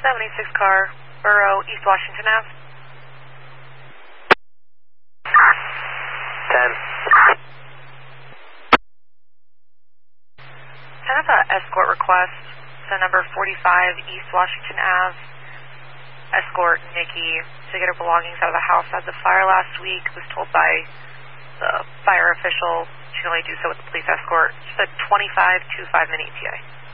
76 car, Borough, East Washington Ave. 10. I have an escort request. So number 45, East Washington Ave. Escort Nikki to get her belongings out of the house. Had the fire last week. Was told by the fire official she can only do so with the police escort. She said 2525 min ETA.